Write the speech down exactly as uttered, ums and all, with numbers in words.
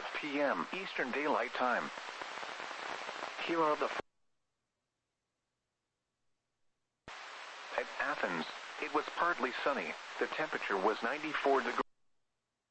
p m Eastern Daylight Time. Here are the... At Athens, it was partly sunny. The temperature was ninety-four degrees.